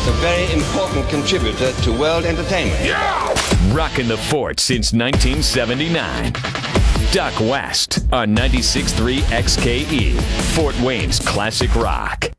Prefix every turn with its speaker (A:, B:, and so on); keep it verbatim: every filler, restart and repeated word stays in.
A: It's a very important contributor to world entertainment.
B: Yeah! Rocking the fort since nineteen seventy-nine. Doc West on ninety-six point three X K E, Fort Wayne's classic rock.